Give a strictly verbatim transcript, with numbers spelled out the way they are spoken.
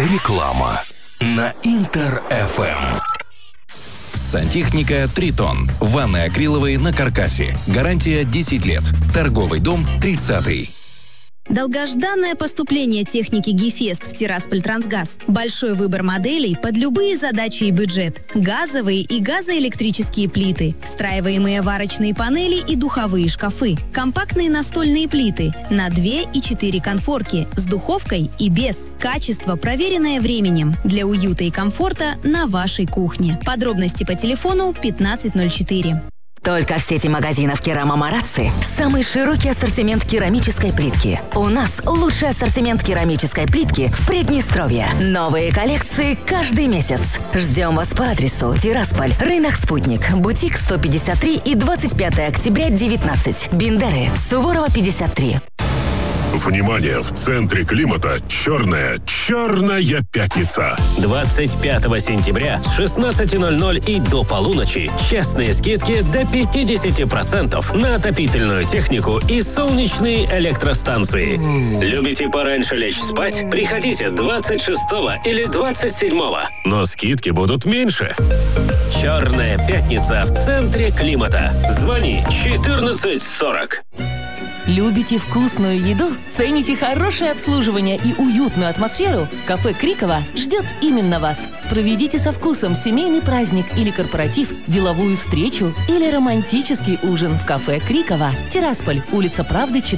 Реклама на Интер-эф эм. Сантехника «Тритон». Ванны акриловые на каркасе. Гарантия десять лет. Торговый дом тридцатый. Долгожданное поступление техники Гефест в Тирасполь-Трансгаз. Большой выбор моделей под любые задачи и бюджет. Газовые и газоэлектрические плиты, встраиваемые варочные панели и духовые шкафы, компактные настольные плиты на две и четыре конфорки с духовкой и без. Качество, проверенное временем, для уюта и комфорта на вашей кухне. Подробности по телефону пятнадцать ноль четыре. Только в сети магазинов «Керама Марацци» самый широкий ассортимент керамической плитки. У нас лучший ассортимент керамической плитки в Приднестровье. Новые коллекции каждый месяц. Ждем вас по адресу: Тирасполь, рынок «Спутник», бутик сто пятьдесят три и двадцать пятое октября девятнадцать, Бендеры, Суворова пятьдесят три. Внимание! В центре климата черная, черная пятница. двадцать пятого сентября с шестнадцати ноль-ноль и до полуночи честные скидки до пятьдесят процентов на отопительную технику и солнечные электростанции. Любите пораньше лечь спать? Приходите двадцать шестого или двадцать седьмого. Но скидки будут меньше. Черная пятница в центре климата. Звони четырнадцать сорок. Любите вкусную еду? Цените хорошее обслуживание и уютную атмосферу? Кафе Криково ждет именно вас. Проведите со вкусом семейный праздник или корпоратив, деловую встречу или романтический ужин в кафе Криково. Тирасполь, улица Правды, четыре.